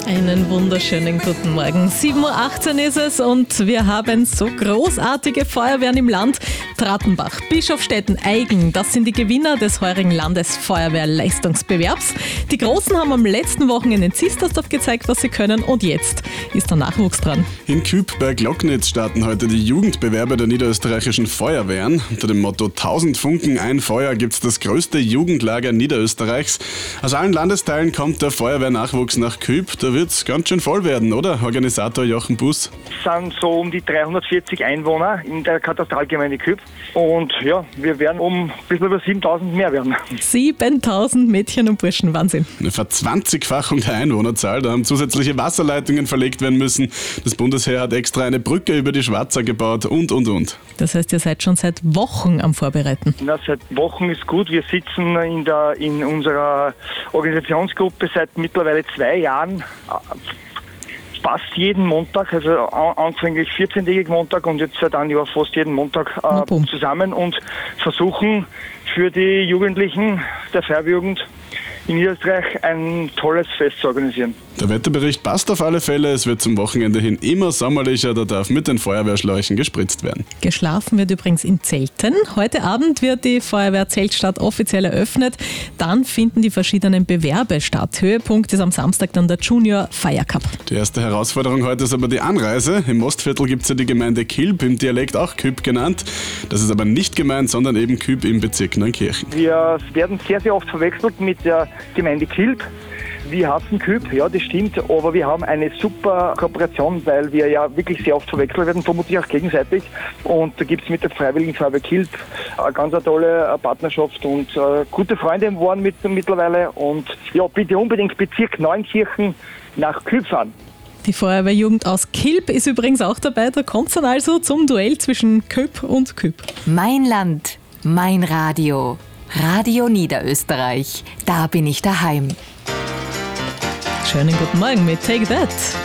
Einen wunderschönen guten Morgen. 7.18 Uhr ist es und wir haben so großartige Feuerwehren im Land. Trattenbach, Bischofstetten, Aigen, das sind die Gewinner des heurigen Landesfeuerwehrleistungsbewerbs. Die Großen haben am letzten Wochenende in Zistersdorf gezeigt, was sie können, und jetzt ist der Nachwuchs dran. In Küp bei Glocknitz starten heute die Jugendbewerbe der niederösterreichischen Feuerwehren. Unter dem Motto 1000 Funken, ein Feuer gibt's das größte Jugendlager Niederösterreichs. Aus allen Landesteilen kommt der Feuerwehrnachwuchs nach Küp. Da wird's ganz schön voll werden, oder? Organisator Jochen Buss. Es sind so um die 340 Einwohner in der Katastralgemeinde Küp. Und ja, wir werden um ein bisschen über 7000 mehr werden. 7000 Mädchen und Burschen, Wahnsinn. Eine Verzwanzigfachung der Einwohnerzahl. Da haben zusätzliche Wasserleitungen verlegt werden müssen. Das Bundesheer hat extra eine Brücke über die Schwarza gebaut und. Das heißt, ihr seid schon seit Wochen am Vorbereiten. Na, seit Wochen ist gut. Wir sitzen in unserer Organisationsgruppe seit mittlerweile 2 Jahren. Fast jeden Montag, also anfänglich 14-tägig Montag und jetzt seit einem Jahr fast jeden Montag zusammen und versuchen für die Jugendlichen der Feuerwehrjugend in Niederösterreich ein tolles Fest zu organisieren. Der Wetterbericht passt auf alle Fälle. Es wird zum Wochenende hin immer sommerlicher. Da darf mit den Feuerwehrschläuchen gespritzt werden. Geschlafen wird übrigens in Zelten. Heute Abend wird die Feuerwehr-Zeltstadt offiziell eröffnet. Dann finden die verschiedenen Bewerbe statt. Höhepunkt ist am Samstag dann der Junior Fire Cup. Die erste Herausforderung heute ist aber die Anreise. Im Ostviertel gibt es ja die Gemeinde Kilb, im Dialekt auch Küp genannt. Das ist aber nicht gemeint, sondern eben Küp im Bezirk Neunkirchen. Wir werden sehr, sehr oft verwechselt mit der Gemeinde Kilb. Wir hassen Küp, ja, das stimmt, aber wir haben eine super Kooperation, weil wir ja wirklich sehr oft verwechselt werden, vermutlich auch gegenseitig. Und da gibt es mit der Freiwilligen Feuerwehr Kilb eine ganz tolle Partnerschaft und gute Freunde waren mittlerweile. Und ja, bitte unbedingt Bezirk Neunkirchen nach Küp fahren. Die Feuerwehrjugend aus Kilb ist übrigens auch dabei. Da kommt es dann also zum Duell zwischen Küp und Küp. Mein Land, mein Radio. Radio Niederösterreich. Da bin ich daheim. Schönen guten Morgen mit Take That.